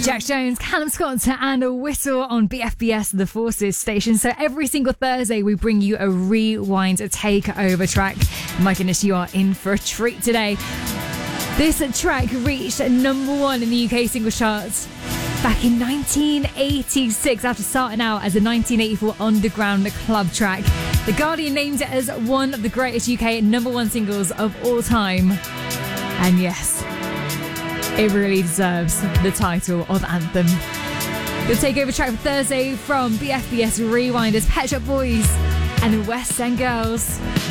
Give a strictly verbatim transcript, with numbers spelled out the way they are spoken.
Jack Jones, Callum Scott and a Whistle on B F B S, the Forces station. So every single Thursday we bring you a rewind, a takeover track. My goodness, you are in for a treat today. This track reached number one in the U K singles charts back in nineteen eighty-six after starting out as a nineteen eighty-four underground club track. The Guardian named it as one of the greatest U K number one singles of all time. And yes, it really deserves the title of anthem. Your takeover track for Thursday from B F B S Rewind is Pet Shop Boys and West End Girls.